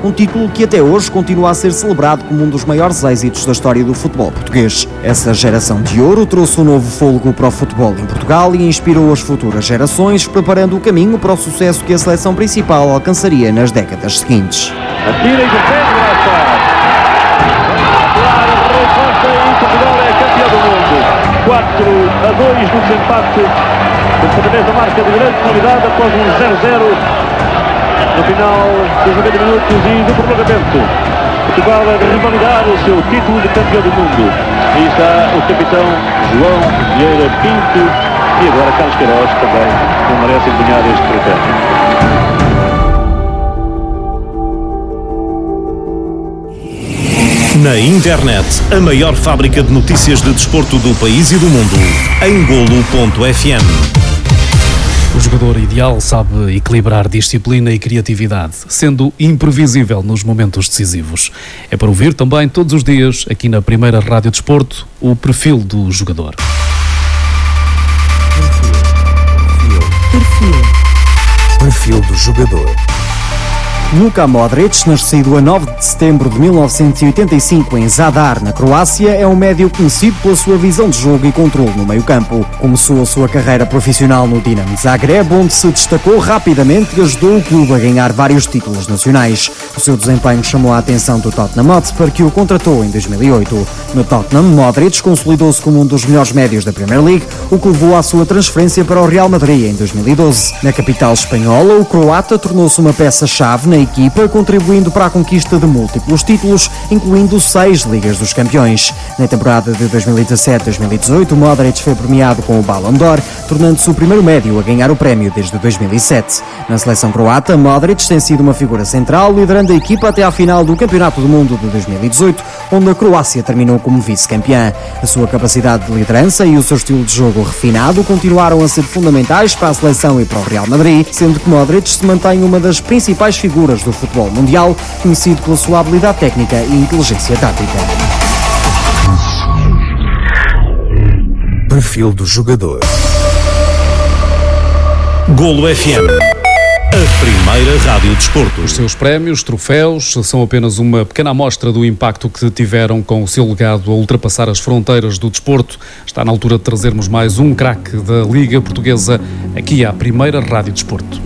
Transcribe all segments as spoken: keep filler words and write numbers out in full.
um título que até hoje continua a ser celebrado como um dos maiores êxitos da história do futebol português. Essa geração de ouro trouxe um novo fôlego para o futebol em Portugal e inspirou as futuras gerações, preparando o caminho para o sucesso que a seleção principal alcançaria nas décadas seguintes. Atira e defende, lá está. Claro, Rui Costa e Portugal é campeão do mundo. quatro a dois no desempate. Através da marca de grande penalidade após um zero zero no final dos noventa minutos e do prolongamento. Portugal a revalidar o seu título de campeão do mundo. Aí está o capitão João Vieira Pinto e agora Carlos Queiroz também não merece empenhar este troféu. Na internet, a maior fábrica de notícias de desporto do país e do mundo, em golo ponto f m. O jogador ideal sabe equilibrar disciplina e criatividade, sendo imprevisível nos momentos decisivos. É para ouvir também todos os dias, aqui na primeira Rádio Desporto, o perfil do jogador. Perfil. Perfil. Perfil do jogador. Luka Modric, nascido a nove de setembro de mil novecentos e oitenta e cinco em Zadar, na Croácia, é um médio conhecido pela sua visão de jogo e controle no meio-campo. Começou a sua carreira profissional no Dinamo Zagreb, onde se destacou rapidamente e ajudou o clube a ganhar vários títulos nacionais. O seu desempenho chamou a atenção do Tottenham Hotspur, que o contratou em dois mil e oito. No Tottenham, Modric consolidou-se como um dos melhores médios da Premier League, o que levou à sua transferência para o Real Madrid em dois mil e doze. Na capital espanhola, o croata tornou-se uma peça-chave na equipa, contribuindo para a conquista de múltiplos títulos, incluindo seis Ligas dos Campeões. Na temporada de dois mil e dezassete a dois mil e dezoito, Modric foi premiado com o Ballon d'Or, tornando-se o primeiro médio a ganhar o prémio desde dois mil e sete. Na seleção croata, Modric tem sido uma figura central, liderando a equipa até à final do Campeonato do Mundo de dois mil e dezoito, onde a Croácia terminou como vice-campeã. A sua capacidade de liderança e o seu estilo de jogo refinado continuaram a ser fundamentais para a seleção e para o Real Madrid, sendo que Modric se mantém uma das principais figuras do futebol mundial, conhecido pela sua habilidade técnica e inteligência tática. Perfil do jogador. Golo F M, a primeira rádio desporto. Os seus prémios, troféus, são apenas uma pequena amostra do impacto que tiveram com o seu legado a ultrapassar as fronteiras do desporto. Está na altura de trazermos mais um craque da Liga Portuguesa aqui à primeira rádio desporto.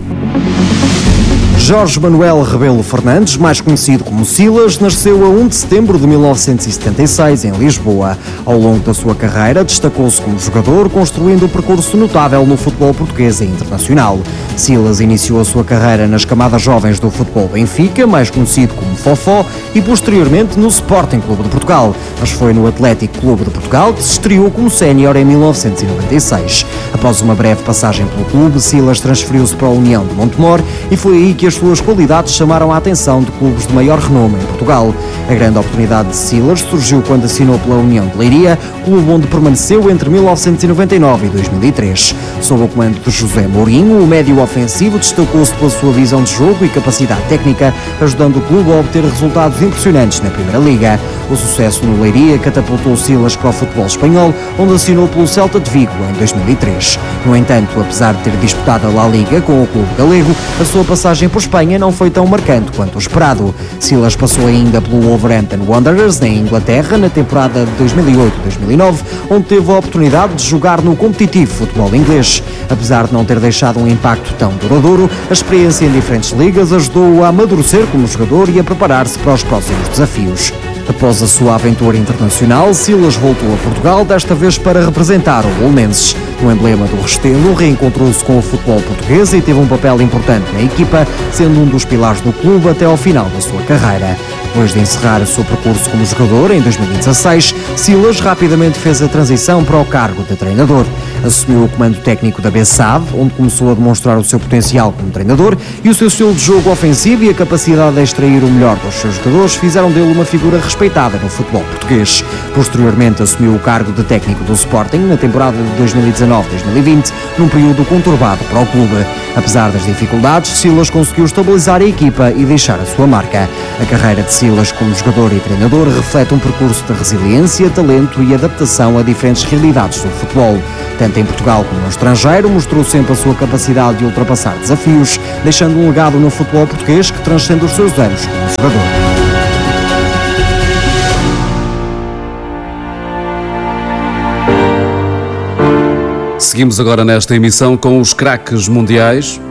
Jorge Manuel Rebelo Fernandes, mais conhecido como Silas, nasceu a um de setembro de mil novecentos e setenta e seis em Lisboa. Ao longo da sua carreira, destacou-se como jogador, construindo um percurso notável no futebol português e internacional. Silas iniciou a sua carreira nas camadas jovens do futebol Benfica, mais conhecido como Fofó, e posteriormente no Sporting Clube de Portugal, mas foi no Atlético Clube de Portugal que se estreou como sénior em mil novecentos e noventa e seis. Após uma breve passagem pelo clube, Silas transferiu-se para a União de Montemor e foi aí que as suas qualidades chamaram a atenção de clubes de maior renome em Portugal. A grande oportunidade de Silas surgiu quando assinou pela União de Leiria, clube onde permaneceu entre mil novecentos e noventa e nove e dois mil e três. Sob o comando de José Mourinho, o médio ofensivo destacou-se pela sua visão de jogo e capacidade técnica, ajudando o clube a obter resultados impressionantes na Primeira Liga. O sucesso no Leiria catapultou Silas para o futebol espanhol, onde assinou pelo Celta de Vigo em dois mil e três. No entanto, apesar de ter disputado a La Liga com o clube galego, a sua passagem por Espanha não foi tão marcante quanto o esperado. Silas passou ainda pelo Wolverhampton Wanderers, na Inglaterra, na temporada de dois mil e oito a dois mil e nove, onde teve a oportunidade de jogar no competitivo futebol inglês. Apesar de não ter deixado um impacto tão duradouro, a experiência em diferentes ligas ajudou-o a amadurecer como jogador e a preparar-se para os próximos desafios. Após a sua aventura internacional, Silas voltou a Portugal, desta vez para representar o Belenenses. No emblema do Restelo, reencontrou-se com o futebol português e teve um papel importante na equipa, sendo um dos pilares do clube até ao final da sua carreira. Depois de encerrar o seu percurso como jogador em dois mil e dezasseis, Silas rapidamente fez a transição para o cargo de treinador. Assumiu o comando técnico da Bessade, onde começou a demonstrar o seu potencial como treinador, e o seu estilo de jogo ofensivo e a capacidade de extrair o melhor dos seus jogadores fizeram dele uma figura respeitada no futebol português. Posteriormente assumiu o cargo de técnico do Sporting na temporada de dois mil e dezanove a dois mil e vinte, num período conturbado para o clube. Apesar das dificuldades, Silas conseguiu estabilizar a equipa e deixar a sua marca. A carreira de Silas como jogador e treinador reflete um percurso de resiliência, talento e adaptação a diferentes realidades do futebol. Tanto em Portugal como no estrangeiro, mostrou sempre a sua capacidade de ultrapassar desafios, deixando um legado no futebol português que transcende os seus anos como jogador. Seguimos agora nesta emissão com os craques mundiais.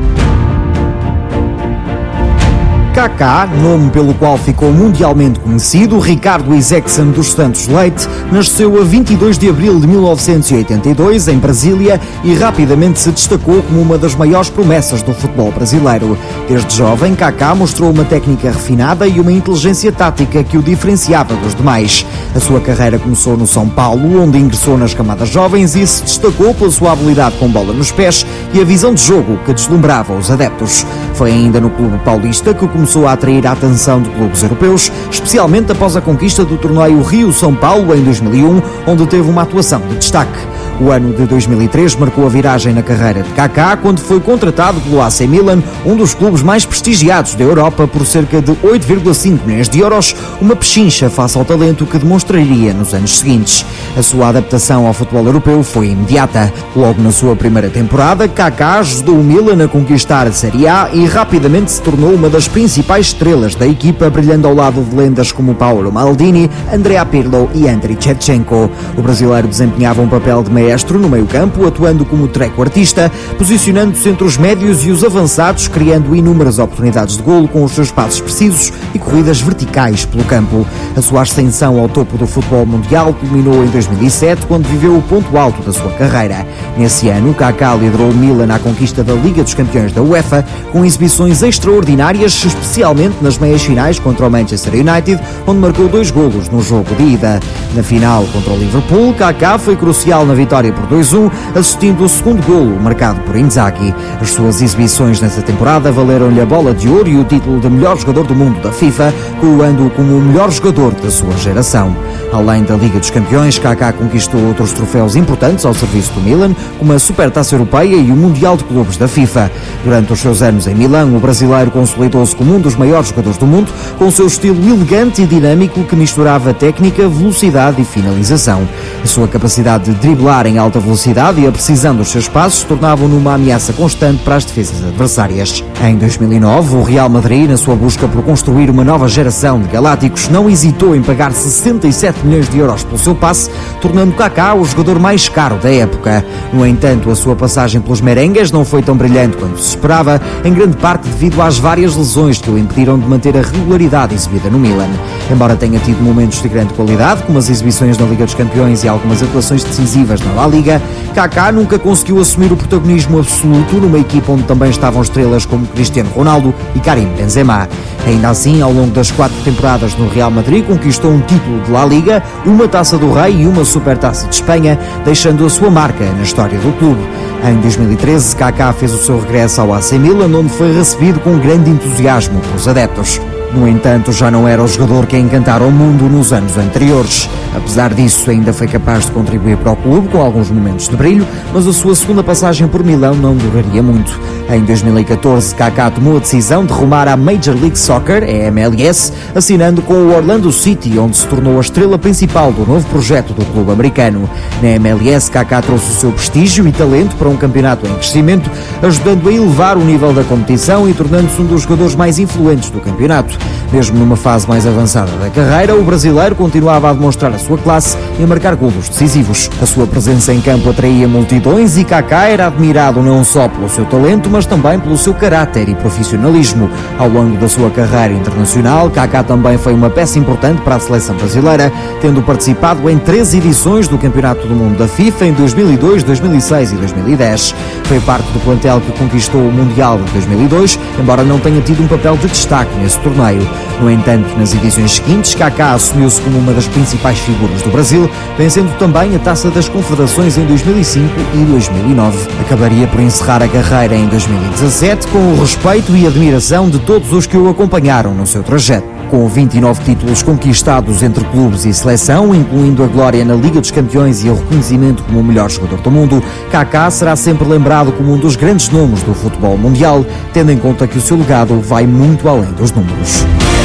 Kaká, nome pelo qual ficou mundialmente conhecido, Ricardo Isaacson dos Santos Leite, nasceu a vinte e dois de abril de mil novecentos e oitenta e dois em Brasília e rapidamente se destacou como uma das maiores promessas do futebol brasileiro. Desde jovem, Kaká mostrou uma técnica refinada e uma inteligência tática que o diferenciava dos demais. A sua carreira começou no São Paulo, onde ingressou nas camadas jovens e se destacou pela sua habilidade com bola nos pés e a visão de jogo que deslumbrava os adeptos. Foi ainda no Clube Paulista que começou a atrair a atenção de clubes europeus, especialmente após a conquista do torneio Rio-São Paulo em dois mil e um, onde teve uma atuação de destaque. O ano de dois mil e três marcou a viragem na carreira de Kaká quando foi contratado pelo A C Milan, um dos clubes mais prestigiados da Europa, por cerca de oito vírgula cinco milhões de euros, uma pechincha face ao talento que demonstraria nos anos seguintes. A sua adaptação ao futebol europeu foi imediata. Logo na sua primeira temporada, Kaká ajudou o Milan a conquistar a Série A e rapidamente se tornou uma das principais estrelas da equipa, brilhando ao lado de lendas como Paolo Maldini, Andrea Pirlo e Andriy Shevchenko. O brasileiro desempenhava um papel de maestro no meio-campo, atuando como treco-artista, posicionando-se entre os médios e os avançados, criando inúmeras oportunidades de golo com os seus passos precisos e corridas verticais pelo campo. A sua ascensão ao topo do futebol mundial culminou em dois mil e sete, quando viveu o ponto alto da sua carreira. Nesse ano, Kaká liderou o Milan à conquista da Liga dos Campeões da UEFA, com exibições extraordinárias, especialmente nas meias finais contra o Manchester United, onde marcou dois golos no jogo de ida. Na final contra o Liverpool, Kaká foi crucial na vitória por dois a um, assistindo o segundo golo marcado por Inzaghi. As suas exibições nesta temporada valeram-lhe a bola de ouro e o título de melhor jogador do mundo da FIFA, coroando-o como o melhor jogador da sua geração. Além da Liga dos Campeões, Kaká conquistou outros troféus importantes ao serviço do Milan, como a Supertaça Europeia e o Mundial de Clubes da FIFA. Durante os seus anos em Milão, o brasileiro consolidou-se como um dos maiores jogadores do mundo, com o seu estilo elegante e dinâmico que misturava técnica, velocidade e finalização. A sua capacidade de driblar em alta velocidade e a precisão dos seus passos tornavam-no uma ameaça constante para as defesas adversárias. Em dois mil e nove, o Real Madrid, na sua busca por construir uma nova geração de galácticos, não hesitou em pagar sessenta e sete milhões de euros pelo seu passe, tornando Kaká o jogador mais caro da época. No entanto, a sua passagem pelos merengues não foi tão brilhante quanto se esperava, em grande parte devido às várias lesões que o impediram de manter a regularidade exibida no Milan. Embora tenha tido momentos de grande qualidade, como as exibições na Liga dos Campeões e algumas atuações decisivas na La Liga, Kaká nunca conseguiu assumir o protagonismo absoluto numa equipa onde também estavam estrelas como Cristiano Ronaldo e Karim Benzema. Ainda assim, ao longo das quatro temporadas no Real Madrid, conquistou um título de La Liga, uma Taça do Rei e uma Supertaça de Espanha, deixando a sua marca na história do clube. Em dois mil e treze, Kaká fez o seu regresso ao A C Milan, onde foi recebido com grande entusiasmo pelos adeptos. No entanto, já não era o jogador que encantara o mundo nos anos anteriores. Apesar disso, ainda foi capaz de contribuir para o clube com alguns momentos de brilho, mas a sua segunda passagem por Milão não duraria muito. Em dois mil e catorze, Kaká tomou a decisão de rumar à Major League Soccer, a M L S, assinando com o Orlando City, onde se tornou a estrela principal do novo projeto do clube americano. Na M L S, Kaká trouxe o seu prestígio e talento para um campeonato em crescimento, ajudando a elevar o nível da competição e tornando-se um dos jogadores mais influentes do campeonato. Mesmo numa fase mais avançada da carreira, o brasileiro continuava a demonstrar a sua classe e a marcar golos decisivos. A sua presença em campo atraía multidões e Kaká era admirado não só pelo seu talento, mas também pelo seu caráter e profissionalismo. Ao longo da sua carreira internacional, Kaká também foi uma peça importante para a seleção brasileira, tendo participado em três edições do Campeonato do Mundo da FIFA em dois mil e dois, dois mil e seis e dois mil e dez. Foi parte do plantel que conquistou o Mundial de dois mil e dois, embora não tenha tido um papel de destaque nesse torneio. No entanto, nas edições seguintes, Kaká assumiu-se como uma das principais figuras do Brasil, vencendo também a Taça das Confederações em dois mil e cinco e dois mil e nove. Acabaria por encerrar a carreira em dois mil e dezassete com o respeito e admiração de todos os que o acompanharam no seu trajeto. Com vinte e nove títulos conquistados entre clubes e seleção, incluindo a glória na Liga dos Campeões e o reconhecimento como o melhor jogador do mundo, Kaká será sempre lembrado como um dos grandes nomes do futebol mundial, tendo em conta que o seu legado vai muito além dos números.